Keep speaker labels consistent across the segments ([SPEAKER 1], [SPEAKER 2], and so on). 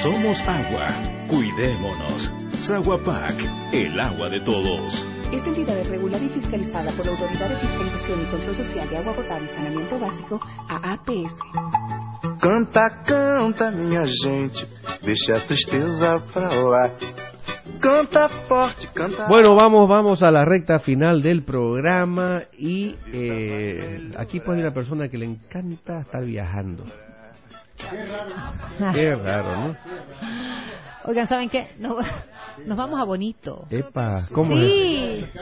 [SPEAKER 1] Somos agua. Cuidémonos. Saguapac, el agua de todos.
[SPEAKER 2] Esta entidad es regulada y fiscalizada por la Autoridad de Fiscalización y Control Social de Agua Potable y Saneamiento Básico, AAPS.
[SPEAKER 3] Canta, canta, minha gente, deixa a tristeza pra lá. Canta forte, canta.
[SPEAKER 4] Bueno, vamos a la recta final del programa y aquí pues hay una persona que le encanta estar viajando. Qué raro, ¿no?
[SPEAKER 5] Oigan, ¿saben qué? Nos vamos a Bonito.
[SPEAKER 4] Epa, ¿cómo
[SPEAKER 5] sí.
[SPEAKER 4] es?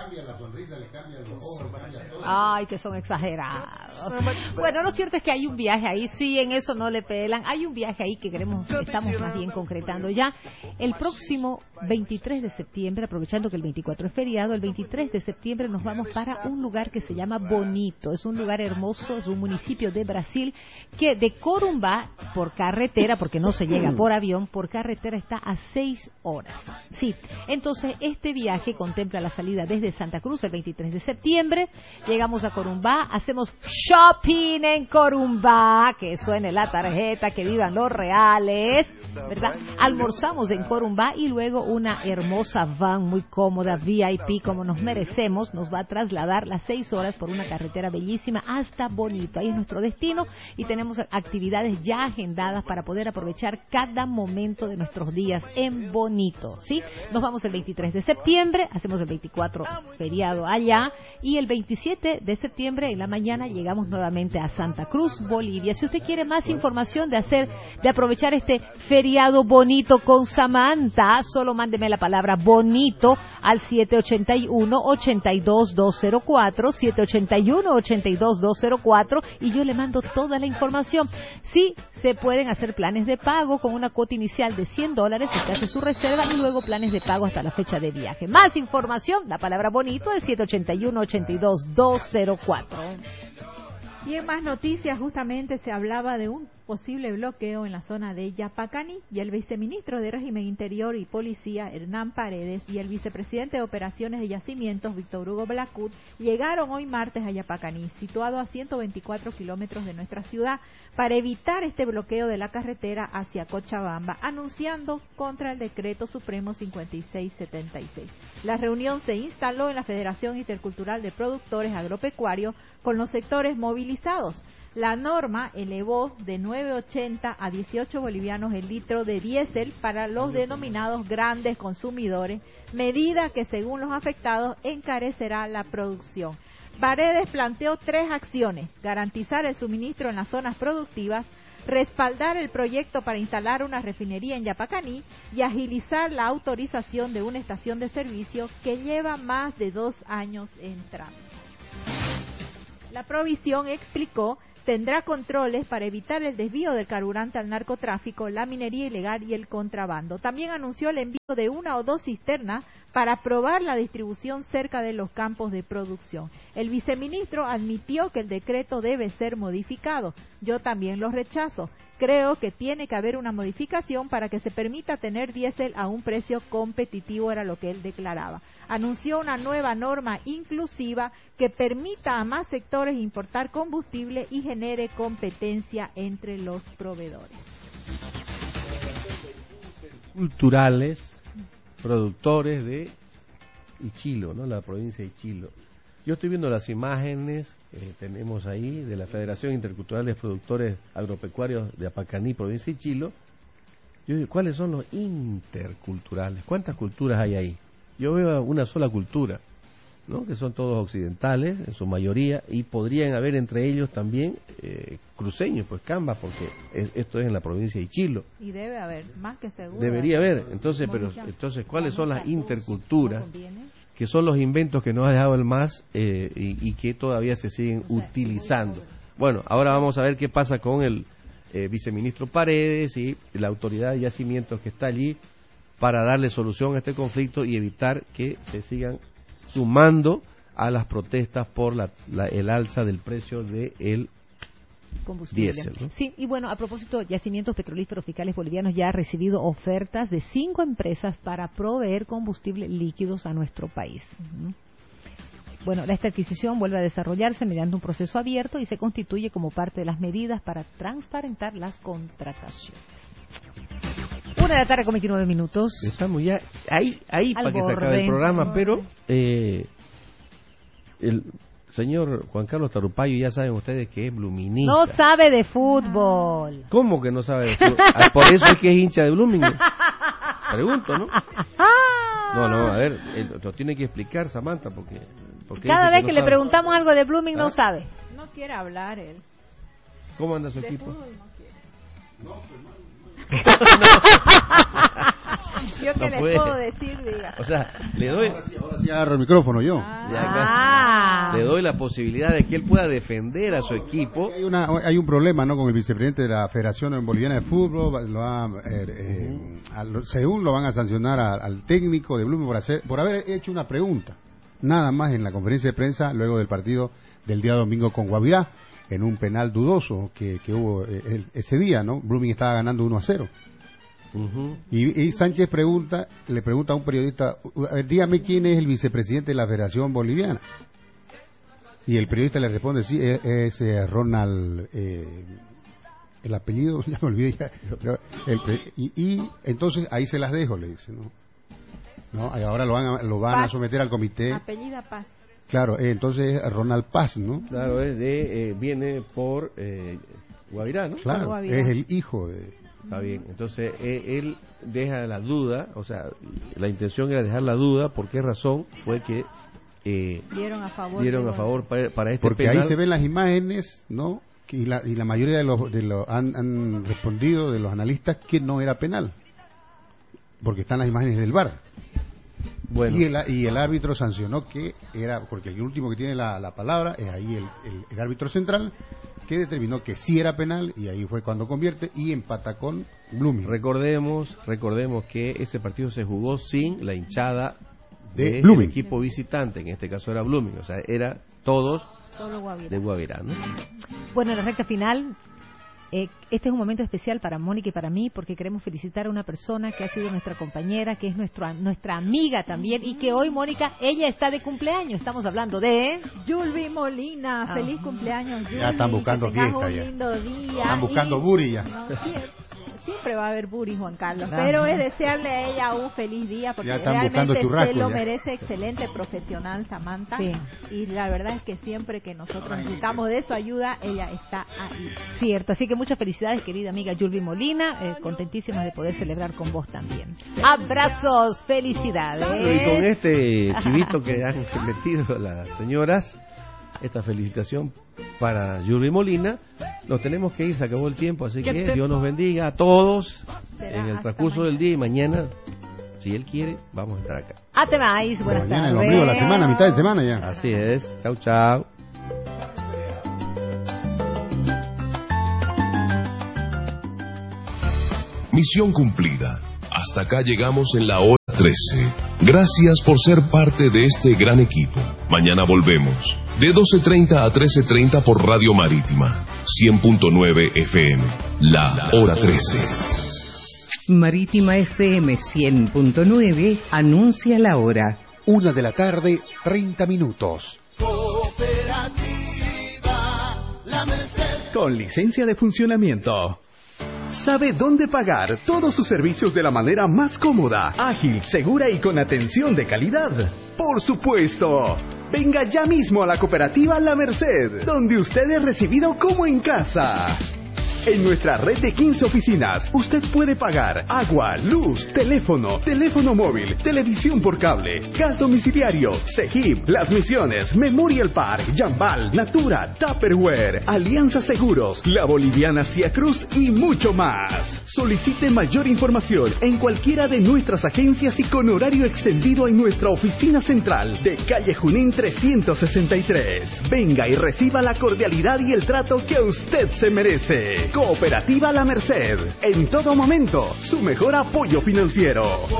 [SPEAKER 5] Ay, que son exagerados. Bueno, lo cierto es que hay un viaje ahí, sí, en eso no le pelan. Hay un viaje ahí que estamos más bien concretando ya. El próximo 23 de septiembre, aprovechando que el 24 es feriado, el 23 de septiembre nos vamos para un lugar que se llama Bonito. Es un lugar hermoso, es un municipio de Brasil que de Corumbá, por carretera, porque no se llega por avión, por carretera está a 6 horas. Sí, entonces este viaje contempla la salida desde Santa Cruz el 23 de septiembre, llegamos a Corumbá, hacemos shopping en Corumbá, que suene la tarjeta, que vivan los reales, ¿verdad? Almorzamos en Corumbá y luego una hermosa van muy cómoda, VIP, como nos merecemos, nos va a trasladar las 6 horas por una carretera bellísima hasta Bonito. Ahí es nuestro destino y tenemos actividades ya agendadas para poder aprovechar cada momento de nuestros días en Bonito, ¿sí? Nos vamos el 23 de septiembre, hacemos el 24 feriado allá y el 27 de septiembre en la mañana llegamos nuevamente a Santa Cruz, Bolivia. Si usted quiere más información de aprovechar este feriado bonito con Samantha, solo mándeme la palabra bonito al 781-82204, 781-82204 y yo le mando toda la información. Sí, se pueden hacer planes de pago con una cuota inicial de $100, usted hace su reserva y luego planes de pago hasta la fecha de viaje. Más información, la palabra bonito al 781-82204.
[SPEAKER 6] Y en más noticias, justamente se hablaba de un posible bloqueo en la zona de Yapacani y el viceministro de Régimen Interior y Policía, Hernán Paredes, y el vicepresidente de Operaciones de Yacimientos, Víctor Hugo Blacut, llegaron hoy martes a Yapacani, situado a 124 kilómetros de nuestra ciudad, para evitar este bloqueo de la carretera hacia Cochabamba, anunciando contra el Decreto Supremo 5676. La reunión se instaló en la Federación Intercultural de Productores Agropecuarios con los sectores movilizados. La norma elevó de 9.80 a 18 bolivianos el litro de diésel para los denominados grandes consumidores, medida que según los afectados encarecerá la producción. Paredes planteó 3 acciones: garantizar el suministro en las zonas productivas, respaldar el proyecto para instalar una refinería en Yapacaní y agilizar la autorización de una estación de servicio que lleva más de 2 años en trámite. La provisión, explicó, tendrá controles para evitar el desvío del carburante al narcotráfico, la minería ilegal y el contrabando. También anunció el envío de 1 o 2 cisternas para probar la distribución cerca de los campos de producción. El viceministro admitió que el decreto debe ser modificado. Yo también lo rechazo. Creo que tiene que haber una modificación para que se permita tener diésel a un precio competitivo, era lo que él declaraba. Anunció una nueva norma inclusiva que permita a más sectores importar combustible y genere competencia entre los proveedores.
[SPEAKER 4] Culturales, productores de Ichilo, ¿no? La provincia de Ichilo. Yo estoy viendo las imágenes tenemos ahí de la Federación Intercultural de Productores Agropecuarios de Apacaní, provincia de Ichilo. Yo digo, ¿cuáles son los interculturales? ¿Cuántas culturas hay ahí? Yo veo una sola cultura, ¿no? Que son todos occidentales en su mayoría, y podrían haber entre ellos también cruceños, pues cambas, porque esto es en la provincia de Ichilo.
[SPEAKER 6] Y debe haber, más que seguro.
[SPEAKER 4] Debería haber, entonces, entonces, ¿cuáles son las interculturas? Que son los inventos que nos ha dejado el MAS y que todavía se siguen utilizando. Bueno, ahora vamos a ver qué pasa con el viceministro Paredes y la autoridad de yacimientos que está allí para darle solución a este conflicto y evitar que se sigan sumando a las protestas por el alza del precio del
[SPEAKER 5] combustible.
[SPEAKER 4] Diésel, ¿no?
[SPEAKER 5] Sí, y bueno, a propósito, Yacimientos Petrolíferos Fiscales Bolivianos ya ha recibido ofertas de 5 empresas para proveer combustible líquidos a nuestro país. Bueno, esta adquisición vuelve a desarrollarse mediante un proceso abierto y se constituye como parte de las medidas para transparentar las contrataciones. 1:29
[SPEAKER 4] Estamos ya ahí para que se acabe
[SPEAKER 5] borde.
[SPEAKER 4] el programa, pero el señor Juan Carlos Tarupayo, ya saben ustedes que es bluminista.
[SPEAKER 5] No sabe de fútbol.
[SPEAKER 4] ¿Cómo que no sabe de fútbol? Por eso es que es hincha de Blooming. Pregunto, ¿no? No, a ver, lo tiene que explicar Samantha, porque
[SPEAKER 5] Cada vez
[SPEAKER 4] no
[SPEAKER 5] que le
[SPEAKER 4] sabe.
[SPEAKER 5] preguntamos algo de Blooming no sabe.
[SPEAKER 6] No quiere hablar él.
[SPEAKER 4] ¿Cómo anda su
[SPEAKER 6] De
[SPEAKER 4] equipo?
[SPEAKER 6] fútbol no quiere. Yo
[SPEAKER 4] No
[SPEAKER 6] que les
[SPEAKER 4] puede.
[SPEAKER 6] puedo decir, diga.
[SPEAKER 4] O sea, le doy
[SPEAKER 7] Ahora sí agarro el micrófono yo.
[SPEAKER 4] ya acá, le doy la posibilidad de que él pueda defender a su equipo.
[SPEAKER 7] Hay un problema, ¿no?, con el vicepresidente de la Federación Boliviana de Fútbol. Según lo van a sancionar al técnico de Blooming por haber hecho una pregunta, nada más, en la conferencia de prensa luego del partido del día domingo con Guavirá, en un penal dudoso que hubo ese día, ¿no? Blooming estaba ganando 1-0.
[SPEAKER 4] Ujú.
[SPEAKER 7] Y Sánchez le pregunta a un periodista, a ver, dígame quién es el vicepresidente de la Federación Boliviana. Y el periodista le responde, sí, es Ronald, el apellido, ya me olvidé ya. Pero y entonces ahí se las dejo, le dice, ¿no? Ahora lo van a
[SPEAKER 6] Paz.
[SPEAKER 7] someter al comité.
[SPEAKER 6] Apellida Paz.
[SPEAKER 7] Claro, entonces Ronald Paz, ¿no?
[SPEAKER 4] Claro, viene por Guavirá, ¿no?
[SPEAKER 7] Claro,
[SPEAKER 6] Guavirá.
[SPEAKER 7] es el hijo de...
[SPEAKER 4] Está bien, entonces él deja la duda, o sea, la intención era dejar la duda. ¿Por qué razón fue que
[SPEAKER 6] Dieron a favor.
[SPEAKER 4] dieron
[SPEAKER 6] de
[SPEAKER 4] a favor para este
[SPEAKER 7] Porque
[SPEAKER 4] penal?
[SPEAKER 7] ahí se ven las imágenes, ¿no? Y la mayoría de los han respondido, de los analistas, que no era penal, porque están las imágenes del VAR.
[SPEAKER 4] Bueno,
[SPEAKER 7] Y el árbitro sancionó que era, porque el último que tiene la palabra es ahí el árbitro central, que determinó que sí era penal, y ahí fue cuando convierte y empata con Blooming.
[SPEAKER 4] recordemos que ese partido se jugó sin la hinchada
[SPEAKER 7] De
[SPEAKER 4] del
[SPEAKER 7] Blooming.
[SPEAKER 4] equipo visitante, en este caso era Blooming, o sea, era todos
[SPEAKER 6] Solo Guavirá.
[SPEAKER 4] de Guavirá, ¿no?
[SPEAKER 5] Bueno, en la recta final, este es un momento especial para Mónica y para mí, porque queremos felicitar a una persona que ha sido nuestra compañera, que es nuestra amiga también, y que hoy, Mónica, ella está de cumpleaños. Estamos hablando de...
[SPEAKER 6] Yulvi Molina, feliz cumpleaños, Yulvi.
[SPEAKER 7] Ya están buscando
[SPEAKER 6] que tengas
[SPEAKER 7] fiesta
[SPEAKER 6] un
[SPEAKER 7] ya.
[SPEAKER 6] lindo día.
[SPEAKER 7] Están buscando
[SPEAKER 6] y-
[SPEAKER 7] buri ya.
[SPEAKER 6] No, siempre va a haber buri, Juan Carlos,
[SPEAKER 5] Ajá.
[SPEAKER 6] pero es desearle a ella un feliz día, porque
[SPEAKER 7] Ya están
[SPEAKER 6] realmente
[SPEAKER 7] buscando churrasco
[SPEAKER 6] se lo
[SPEAKER 7] ya.
[SPEAKER 6] merece. Excelente profesional, Samantha.
[SPEAKER 5] Sí.
[SPEAKER 6] Y la verdad es que siempre que nosotros necesitamos de su ayuda, ella está ahí.
[SPEAKER 5] Cierto, así que muchas felicidades, querida amiga Yulvi Molina, contentísimas de poder celebrar con vos también. Abrazos, felicidades.
[SPEAKER 4] Y con este chivito que han metido las señoras, esta felicitación para Yuri Molina, nos tenemos que ir, se acabó el tiempo, así que Dios nos bendiga a todos
[SPEAKER 6] Será
[SPEAKER 4] en el
[SPEAKER 6] hasta
[SPEAKER 4] transcurso del
[SPEAKER 6] mañana.
[SPEAKER 4] día, y mañana, si Él quiere, vamos a estar acá.
[SPEAKER 5] Ate más, buenas
[SPEAKER 7] Mañana, el
[SPEAKER 5] tardes.
[SPEAKER 7] ombligo de la semana, mitad de semana ya.
[SPEAKER 4] Así es, chau chau.
[SPEAKER 8] Misión cumplida. Hasta acá llegamos en la hora 13. Gracias por ser parte de este gran equipo. Mañana volvemos. De 12:30 a 13:30 por Radio Marítima. 100.9 FM. La hora 13.
[SPEAKER 9] Marítima FM 100.9 anuncia la hora.
[SPEAKER 10] 1:30 Con licencia de funcionamiento. Sabe dónde pagar todos sus servicios de la manera más cómoda, ágil, segura y con atención de calidad. Por supuesto. Venga ya mismo a la cooperativa La Merced, donde usted es recibido como en casa. En nuestra red de 15 oficinas, usted puede pagar agua, luz, teléfono móvil, televisión por cable, gas domiciliario, CEGIP, Las Misiones, Memorial Park, Jambal, Natura, Tupperware, Alianza Seguros, La Boliviana Cia Cruz y mucho más. Solicite mayor información en cualquiera de nuestras agencias y con horario extendido en nuestra oficina central de calle Junín 363. Venga y reciba la cordialidad y el trato que usted se merece. Cooperativa La Merced, en todo momento, su mejor apoyo financiero.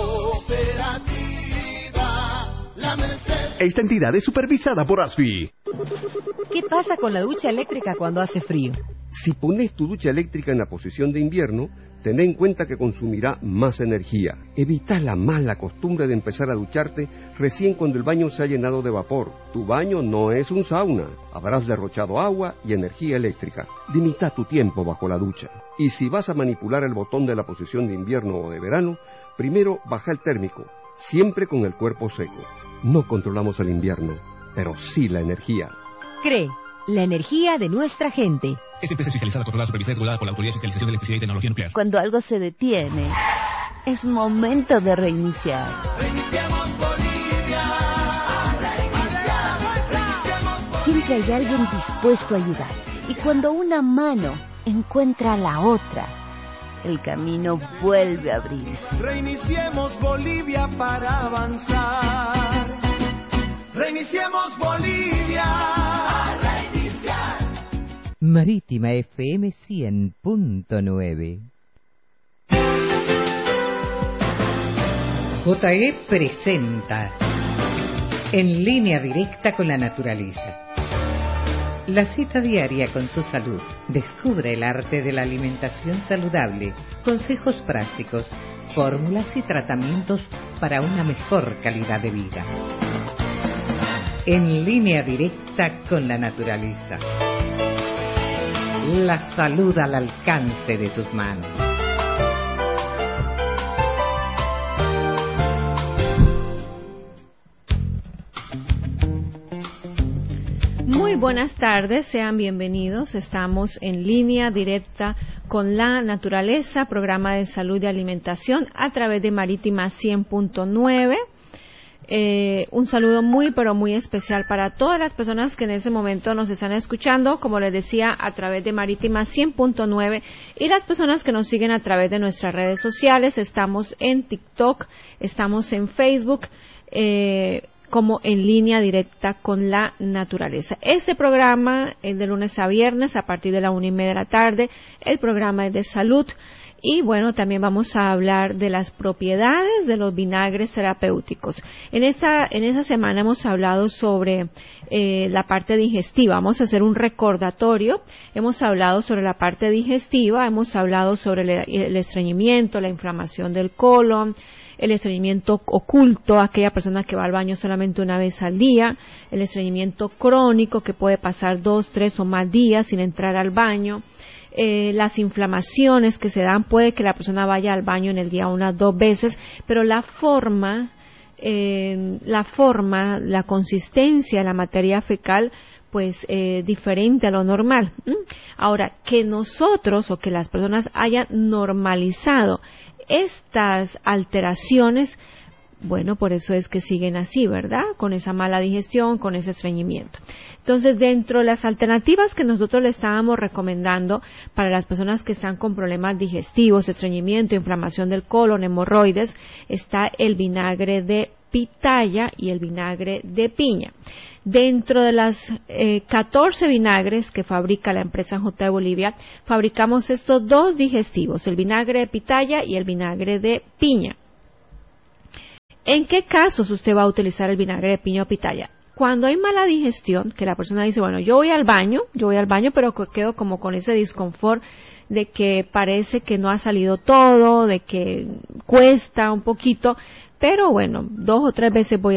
[SPEAKER 10] Cooperativa La Merced. Esta entidad es supervisada por ASFI.
[SPEAKER 5] ¿Qué pasa con la ducha eléctrica cuando hace frío?
[SPEAKER 11] Si pones tu ducha eléctrica en la posición de invierno, ten en cuenta que consumirá más energía. Evita la mala costumbre de empezar a ducharte recién cuando el baño se ha llenado de vapor. Tu baño no es un sauna. Habrás derrochado agua y energía eléctrica. Limita tu tiempo bajo la ducha. Y si vas a manipular el botón de la posición de invierno o de verano, primero baja el térmico, siempre con el cuerpo seco. No controlamos el invierno, pero sí la energía.
[SPEAKER 12] CRE, la energía de nuestra gente.
[SPEAKER 13] Esta empresa es fiscalizada, controlada, supervisada y regulada por la Autoridad de Fiscalización de Electricidad y Tecnología Nuclear.
[SPEAKER 14] Cuando algo se detiene, es momento de reiniciar.
[SPEAKER 15] Reiniciamos Bolivia.
[SPEAKER 14] Siempre hay alguien dispuesto a ayudar. Y cuando una mano encuentra a la otra, el camino vuelve a abrirse.
[SPEAKER 15] Reiniciemos Bolivia para avanzar. Reiniciemos Bolivia. A reiniciar.
[SPEAKER 9] Marítima FM 100.9. JE presenta En línea directa con la naturaleza. La cita diaria con su salud. Descubre el arte de la alimentación saludable, consejos prácticos, fórmulas y tratamientos para una mejor calidad de vida. En línea directa con la naturaleza. La salud al alcance de tus manos.
[SPEAKER 16] Muy buenas tardes, sean bienvenidos. Estamos en línea directa con la naturaleza, programa de salud y alimentación a través de Marítima 100.9. Un saludo muy pero muy especial para todas las personas que en ese momento nos están escuchando, como les decía, a través de Marítima 100.9 y las personas que nos siguen a través de nuestras redes sociales. Estamos en TikTok, estamos en Facebook, como en línea directa con la naturaleza. Este programa es de lunes a viernes a partir de la 1:30 de la tarde. El programa es de salud. Y bueno, también vamos a hablar de las propiedades de los vinagres terapéuticos. En esa semana hemos hablado sobre la parte digestiva. Vamos a hacer un recordatorio. Hemos hablado sobre la parte digestiva, hemos hablado sobre el estreñimiento, la inflamación del colon, el estreñimiento oculto, aquella persona que va al baño solamente una vez al día, el estreñimiento crónico que puede pasar 2, 3 o más días sin entrar al baño. Las inflamaciones que se dan, puede que la persona vaya al baño en el día 1 o 2 veces, pero la forma, la consistencia de la materia fecal, pues diferente a lo normal. Ahora, que nosotros o que las personas hayan normalizado estas alteraciones, bueno, por eso es que siguen así, ¿verdad? Con esa mala digestión, con ese estreñimiento. Entonces, dentro de las alternativas que nosotros le estábamos recomendando para las personas que están con problemas digestivos, estreñimiento, inflamación del colon, hemorroides, está el vinagre de pitaya y el vinagre de piña. Dentro de las 14 vinagres que fabrica la empresa J. de Bolivia, fabricamos estos dos digestivos, el vinagre de pitaya y el vinagre de piña. ¿En qué casos usted va a utilizar el vinagre de piña o pitaya? Cuando hay mala digestión, que la persona dice, bueno, yo voy al baño, pero quedo como con ese disconfort de que parece que no ha salido todo, de que cuesta un poquito, pero bueno, 1 o 2 veces voy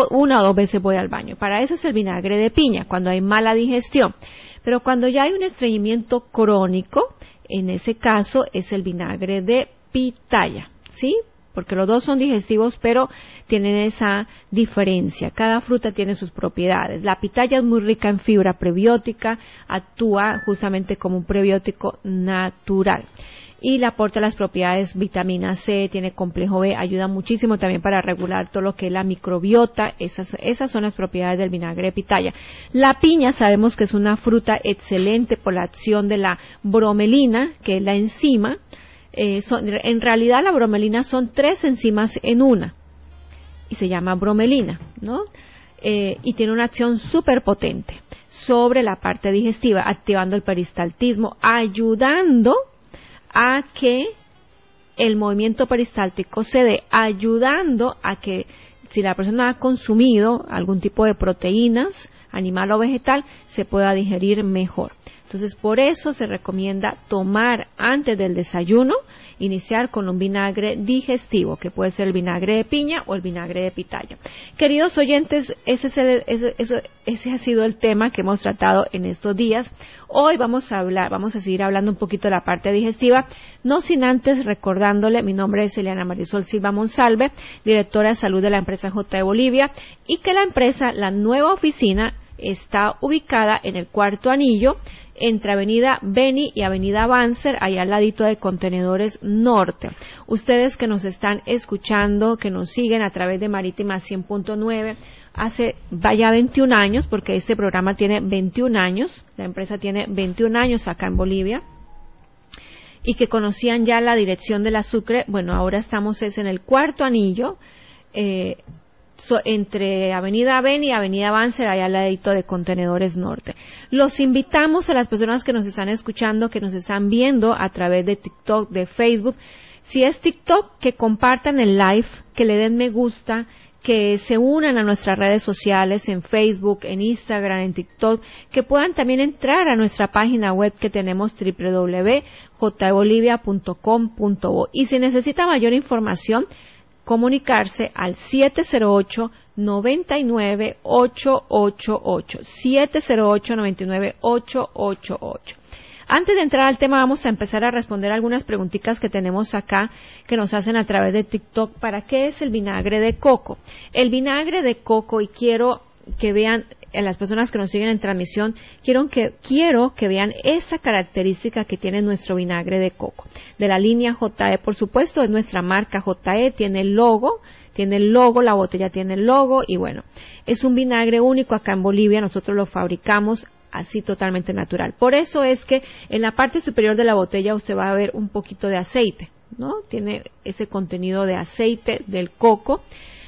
[SPEAKER 16] al baño. Para eso es el vinagre de piña, cuando hay mala digestión. Pero cuando ya hay un estreñimiento crónico, en ese caso es el vinagre de pitaya, ¿sí? Porque los dos son digestivos, pero tienen esa diferencia. Cada fruta tiene sus propiedades. La pitaya es muy rica en fibra prebiótica, actúa justamente como un prebiótico natural. Y le aporta las propiedades vitamina C, tiene complejo B, ayuda muchísimo también para regular todo lo que es la microbiota. Esas son las propiedades del vinagre de pitaya. La piña sabemos que es una fruta excelente por la acción de la bromelina, que es la enzima. En realidad la bromelina son 3 enzimas en una y se llama bromelina, ¿no? Y tiene una acción súper potente sobre la parte digestiva, activando el peristaltismo, ayudando a que el movimiento peristáltico se dé, ayudando a que si la persona ha consumido algún tipo de proteínas, animal o vegetal, se pueda digerir mejor. Entonces, por eso se recomienda tomar antes del desayuno, iniciar con un vinagre digestivo, que puede ser el vinagre de piña o el vinagre de pitaya. Queridos oyentes, ese ha sido el tema que hemos tratado en estos días. Hoy vamos a seguir hablando un poquito de la parte digestiva, no sin antes recordándole, mi nombre es Eliana Marisol Silva Monsalve, directora de salud de la empresa JE Bolivia, y que la nueva oficina está ubicada en el Cuarto Anillo, entre Avenida Beni y Avenida Banzer, allá al ladito de Contenedores Norte. Ustedes que nos están escuchando, que nos siguen a través de Marítima 100.9, hace ya 21 años, porque este programa tiene 21 años, la empresa tiene 21 años acá en Bolivia, y que conocían ya la dirección de la Sucre. Bueno, ahora estamos en el Cuarto Anillo, entre Avenida Beni y Avenida Banzer, allá al ladito de Contenedores Norte. Los invitamos a las personas que nos están escuchando, que nos están viendo a través de TikTok, de Facebook. Si es TikTok, que compartan el live, que le den me gusta, que se unan a nuestras redes sociales en Facebook, en Instagram, en TikTok, que puedan también entrar a nuestra página web que tenemos www.jbolivia.com.bo. Y si necesita mayor información, comunicarse al 708-99-888, 708-99-888. Antes de entrar al tema, vamos a empezar a responder algunas preguntitas que tenemos acá, que nos hacen a través de TikTok. ¿Para qué es el vinagre de coco? El vinagre de coco, y quiero que vean, las personas que nos siguen en transmisión, quiero que vean esa característica que tiene nuestro vinagre de coco. De la línea JE, por supuesto, es nuestra marca JE, tiene el logo, la botella tiene el logo, y bueno, es un vinagre único acá en Bolivia, nosotros lo fabricamos así totalmente natural. Por eso es que en la parte superior de la botella usted va a ver un poquito de aceite, ¿no? Tiene ese contenido de aceite del coco.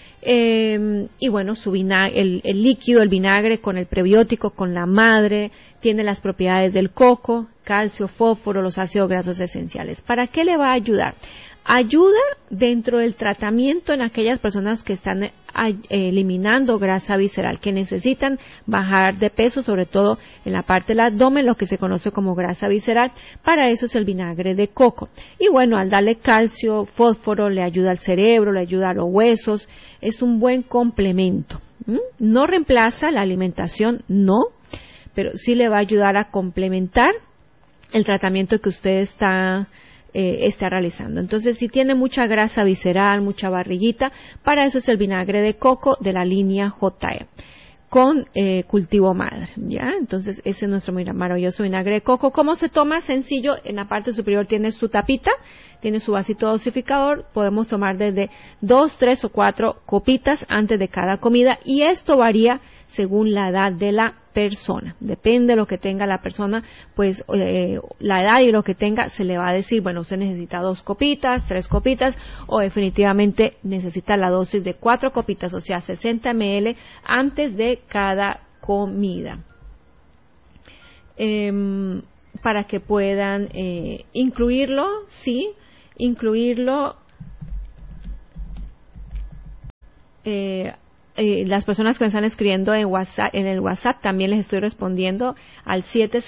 [SPEAKER 16] Y bueno, el líquido, el vinagre con el prebiótico, con la madre, tiene las propiedades del coco, calcio, fósforo, los ácidos grasos esenciales. ¿Para qué le va a ayudar? Ayuda dentro del tratamiento en aquellas personas que están eliminando grasa visceral, que necesitan bajar de peso, sobre todo en la parte del abdomen, lo que se conoce como grasa visceral. Para eso es el vinagre de coco. Y bueno, al darle calcio, fósforo, le ayuda al cerebro, le ayuda a los huesos, es un buen complemento. No reemplaza la alimentación, no, pero sí le va a ayudar a complementar el tratamiento que usted está realizando. Entonces, si tiene mucha grasa visceral, mucha barriguita, para eso es el vinagre de coco de la línea JE con cultivo madre, ¿ya? Entonces, ese es nuestro maravilloso vinagre de coco. ¿Cómo se toma? Sencillo, en la parte superior tiene su tapita, tiene su vasito dosificador, podemos tomar desde 2, 3 o 4 copitas antes de cada comida, y esto varía según la edad de la persona. Depende de lo que tenga la persona, pues la edad y lo que tenga, se le va a decir, bueno, usted necesita 2 copitas, 3 copitas, o definitivamente necesita la dosis de 4 copitas, o sea, 60 ml antes de cada comida. Para que puedan incluirlo, sí, las personas que me están escribiendo en el WhatsApp, también les estoy respondiendo al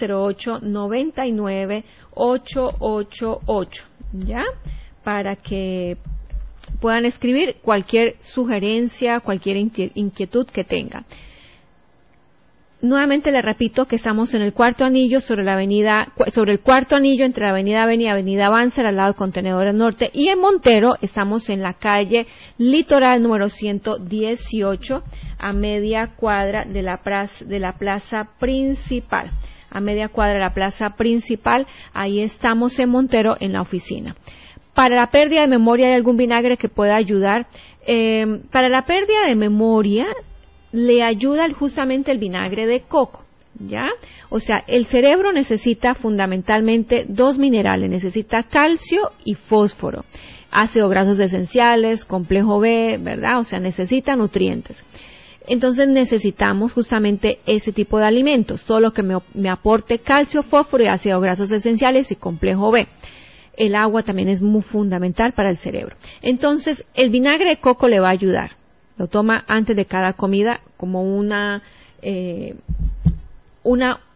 [SPEAKER 16] 708-99-888, ¿ya? Para que puedan escribir cualquier sugerencia, cualquier inquietud que tengan. Nuevamente le repito que estamos en el Cuarto Anillo, sobre el Cuarto Anillo entre la Avenida Beni y Avenida Banzer, al lado de Contenedores Norte, y en Montero estamos en la calle Litoral número 118, a media cuadra de la plaza principal. A media cuadra de la plaza principal, ahí estamos en Montero, en la oficina. Para la pérdida de memoria, ¿hay algún vinagre que pueda ayudar? Para la pérdida de memoria, le ayuda justamente el vinagre de coco, ¿ya? O sea, el cerebro necesita fundamentalmente 2 minerales, necesita calcio y fósforo, ácidos grasos esenciales, complejo B, ¿verdad? O sea, necesita nutrientes. Entonces necesitamos justamente ese tipo de alimentos, todo lo que me aporte calcio, fósforo y ácidos grasos esenciales y complejo B. El agua también es muy fundamental para el cerebro. Entonces, el vinagre de coco le va a ayudar. Lo toma antes de cada comida como una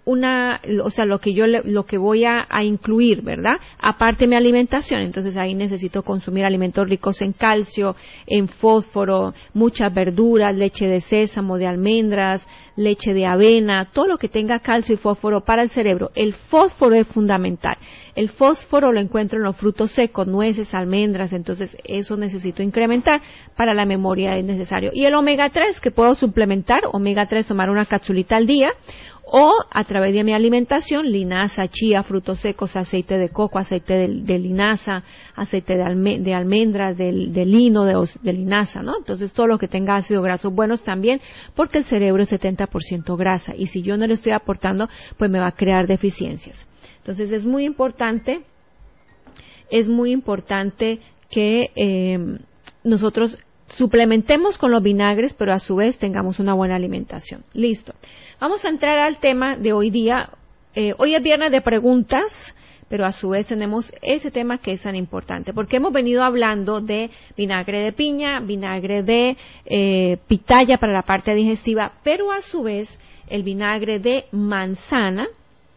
[SPEAKER 16] lo que voy a incluir, ¿verdad? Aparte de mi alimentación, entonces ahí necesito consumir alimentos ricos en calcio, en fósforo, muchas verduras, leche de sésamo, de almendras, leche de avena, todo lo que tenga calcio y fósforo para el cerebro. El fósforo es fundamental. El fósforo lo encuentro en los frutos secos, nueces, almendras, entonces eso necesito incrementar, para la memoria es necesario. Y el omega 3 que puedo suplementar, omega 3 tomar una capsulita al día, o a través de mi alimentación, linaza, chía, frutos secos, aceite de coco, aceite de linaza, aceite de almendras, de lino, de linaza, ¿no? Entonces todo lo que tenga ácidos grasos buenos también, porque el cerebro es 70% grasa, y si yo no le estoy aportando, pues me va a crear deficiencias. Entonces es muy importante que nosotros suplementemos con los vinagres, pero a su vez tengamos una buena alimentación. Listo. Vamos a entrar al tema de hoy día. Hoy es viernes de preguntas, pero a su vez tenemos ese tema que es tan importante, porque hemos venido hablando de vinagre de piña, vinagre de pitaya para la parte digestiva, pero a su vez el vinagre de manzana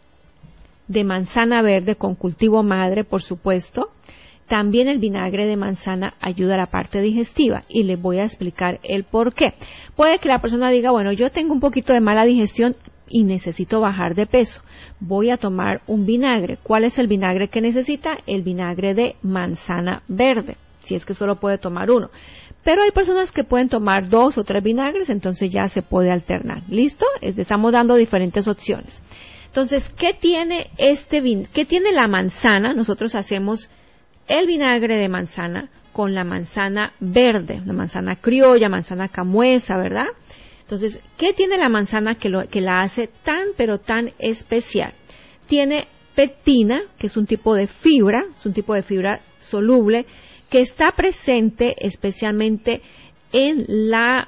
[SPEAKER 16] verde con cultivo madre, por supuesto. También el vinagre de manzana ayuda a la parte digestiva, y les voy a explicar el por qué. Puede que la persona diga, bueno, yo tengo un poquito de mala digestión y necesito bajar de peso. Voy a tomar un vinagre. ¿Cuál es el vinagre que necesita? El vinagre de manzana verde, si es que solo puede tomar uno. Pero hay personas que pueden tomar 2 o 3 vinagres, entonces ya se puede alternar. ¿Listo? Estamos dando diferentes opciones. Entonces, ¿qué tiene qué tiene la manzana? Nosotros hacemos el vinagre de manzana con la manzana verde, la manzana criolla, manzana camuesa, ¿verdad? Entonces, ¿qué tiene la manzana que la hace tan, pero tan especial? Tiene pectina, que es un tipo de fibra soluble, que está presente especialmente en la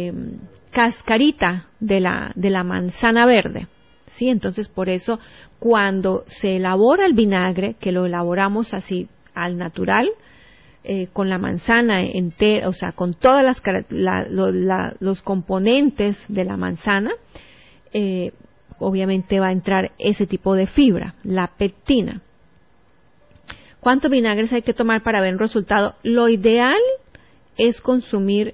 [SPEAKER 16] cascarita de la manzana verde. ¿Sí? Entonces, por eso, cuando se elabora el vinagre, que lo elaboramos así al natural, con la manzana entera, o sea, con todas los componentes de la manzana, obviamente va a entrar ese tipo de fibra, la pectina. ¿Cuántos vinagres hay que tomar para ver un resultado? Lo ideal es consumir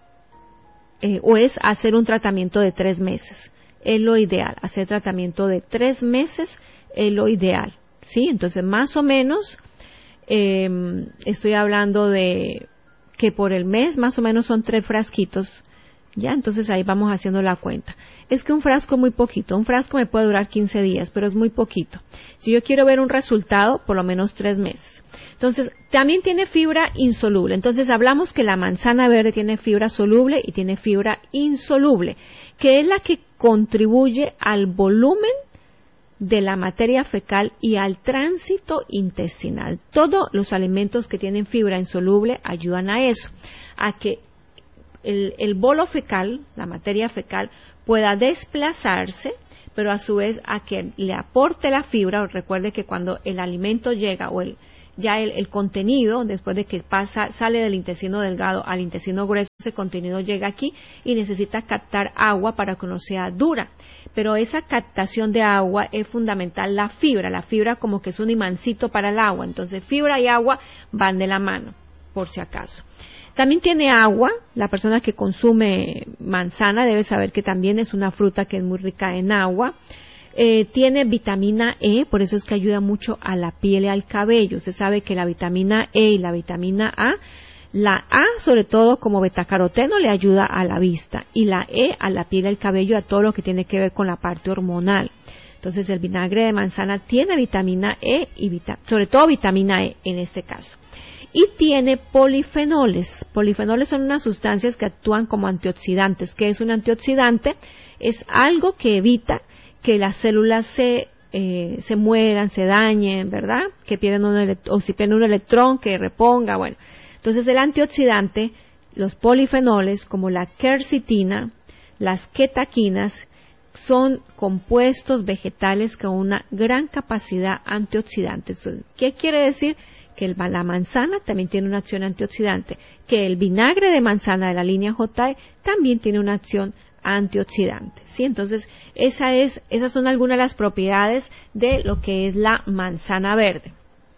[SPEAKER 16] o es hacer un tratamiento de 3 meses. Es lo ideal, hacer tratamiento de 3 meses es lo ideal, ¿sí? Entonces, más o menos, estoy hablando de que por el mes más o menos son 3 frasquitos, ¿ya? Entonces ahí vamos haciendo la cuenta. Es que un frasco es muy poquito, un frasco me puede durar 15 días, pero es muy poquito. Si yo quiero ver un resultado, por lo menos 3 meses. Entonces, también tiene fibra insoluble. Entonces, hablamos que la manzana verde tiene fibra soluble y tiene fibra insoluble, que es la que contribuye al volumen de la materia fecal y al tránsito intestinal. Todos los alimentos que tienen fibra insoluble ayudan a eso, a que el bolo fecal, la materia fecal, pueda desplazarse, pero a su vez a que le aporte la fibra. Recuerde que cuando el alimento llega o el contenido, después de que sale del intestino delgado al intestino grueso, ese contenido llega aquí y necesita captar agua para que no sea dura. Pero esa captación de agua es fundamental la fibra como que es un imancito para el agua. Entonces, fibra y agua van de la mano, por si acaso. También tiene agua. La persona que consume manzana debe saber que también es una fruta que es muy rica en agua. Tiene vitamina E, por eso es que ayuda mucho a la piel y al cabello. Usted sabe que la vitamina E y la vitamina A, la A sobre todo como betacaroteno le ayuda a la vista, y la E a la piel y al cabello, a todo lo que tiene que ver con la parte hormonal. Entonces el vinagre de manzana tiene vitamina E y sobre todo vitamina E en este caso. Y tiene polifenoles. Polifenoles son unas sustancias que actúan como antioxidantes. ¿Qué es un antioxidante? Es algo que evita que las células se mueran, se dañen, ¿verdad? Que pierden o si pierden un electrón, que reponga, bueno. Entonces el antioxidante, los polifenoles, como la quercetina, las quetaquinas, son compuestos vegetales con una gran capacidad antioxidante. ¿Qué quiere decir? Que la manzana también tiene una acción antioxidante, que el vinagre de manzana de la línea JE también tiene una acción antioxidante, ¿sí? Entonces, esas son algunas de las propiedades de lo que es la manzana verde.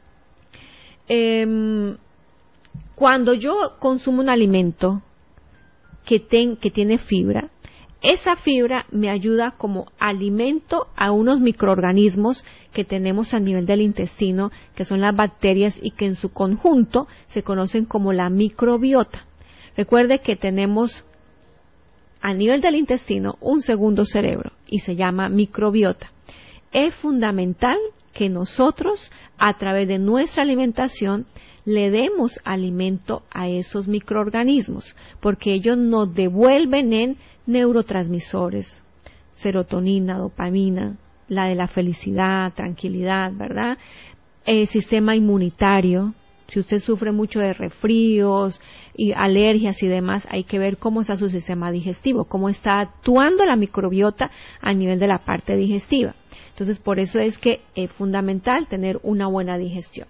[SPEAKER 16] Cuando yo consumo un alimento que tiene fibra, esa fibra me ayuda como alimento a unos microorganismos que tenemos a nivel del intestino, que son las bacterias y que en su conjunto se conocen como la microbiota. Recuerde que tenemos a nivel del intestino un segundo cerebro y se llama microbiota. Es fundamental que nosotros, a través de nuestra alimentación, le demos alimento a esos microorganismos, porque ellos nos devuelven en neurotransmisores, serotonina, dopamina, la de la felicidad, tranquilidad, ¿verdad? El sistema inmunitario. Si usted sufre mucho de resfríos y alergias y demás, hay que ver cómo está su sistema digestivo, cómo está actuando la microbiota a nivel de la parte digestiva. Entonces, por eso es que es fundamental tener una buena digestión.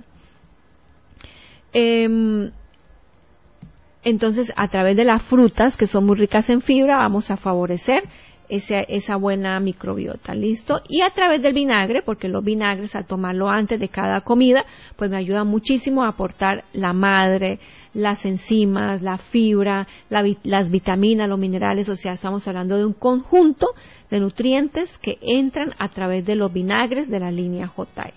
[SPEAKER 16] Entonces, a través de las frutas, que son muy ricas en fibra, vamos a favorecer esa buena microbiota, ¿listo? Y a través del vinagre, porque los vinagres, al tomarlo antes de cada comida, pues me ayudan muchísimo a aportar la madre, las enzimas, la fibra, las vitaminas, los minerales, o sea, estamos hablando de un conjunto de nutrientes que entran a través de los vinagres de la línea JI.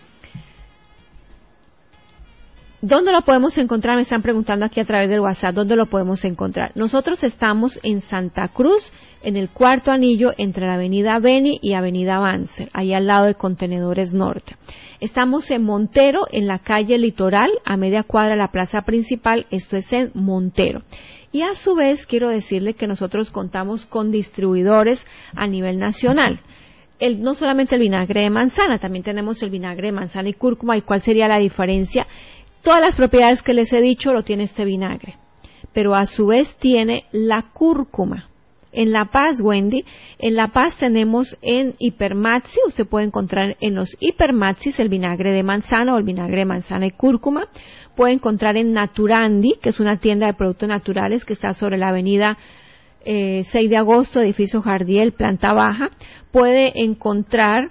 [SPEAKER 16] ¿Dónde lo podemos encontrar? Me están preguntando aquí a través del WhatsApp, ¿dónde lo podemos encontrar? Nosotros estamos en Santa Cruz, en el cuarto anillo entre la avenida Beni y avenida Banzer, ahí al lado de Contenedores Norte. Estamos en Montero, en la calle Litoral, a media cuadra de la plaza principal, esto es en Montero. Y a su vez quiero decirle que nosotros contamos con distribuidores a nivel nacional. No solamente el vinagre de manzana, también tenemos el vinagre de manzana y cúrcuma. ¿Y cuál sería la diferencia? Todas las propiedades que les he dicho lo tiene este vinagre, pero a su vez tiene la cúrcuma. En La Paz, Wendy, en La Paz tenemos en Hipermaxi, usted puede encontrar en los Hipermaxis el vinagre de manzana o el vinagre de manzana y cúrcuma. Puede encontrar en Naturandi, que es una tienda de productos naturales que está sobre la avenida 6 de agosto, edificio Jardiel, planta baja. Puede encontrar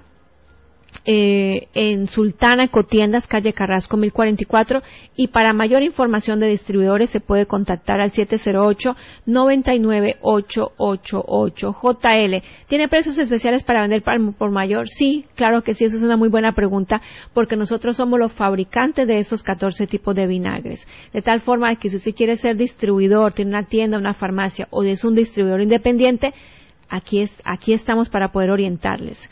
[SPEAKER 16] en Sultana Ecotiendas, calle Carrasco 1044, y para mayor información de distribuidores se puede contactar al 708-99888. JL, ¿tiene precios especiales para vender por mayor? Sí, claro que sí, eso es una muy buena pregunta, porque nosotros somos los fabricantes de esos 14 tipos de vinagres, de tal forma que si usted quiere ser distribuidor, tiene una tienda, una farmacia, o es un distribuidor independiente, aquí estamos para poder orientarles.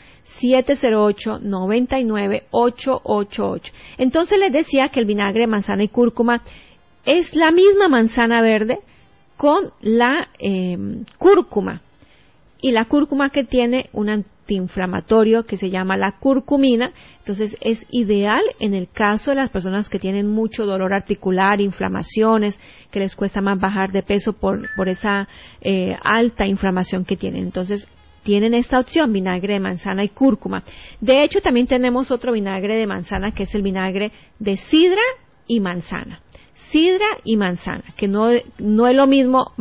[SPEAKER 16] 708-99888. Entonces les decía que el vinagre de manzana y cúrcuma es la misma manzana verde con la cúrcuma. Y la cúrcuma que tiene un antiinflamatorio que se llama la curcumina. Entonces es ideal en el caso de las personas que tienen mucho dolor articular, inflamaciones, que les cuesta más bajar de peso por esa alta inflamación que tienen. Entonces tienen esta opción, vinagre de manzana y cúrcuma. De hecho, también tenemos otro vinagre de manzana, que es el vinagre de sidra y manzana. Sidra y manzana, que no es lo mismo